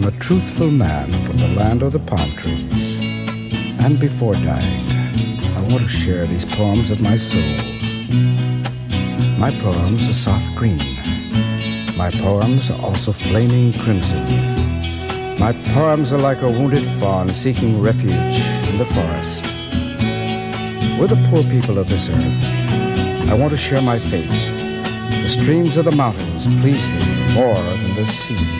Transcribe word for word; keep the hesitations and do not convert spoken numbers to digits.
am a truthful man from the land of the palm trees. And before dying, I want to share these poems of my soul. My poems are soft green. My poems are also flaming crimson. My poems are like a wounded fawn seeking refuge in the forest. With the poor people of this earth, I want to share my fate. The streams of the mountains please me more than the sea.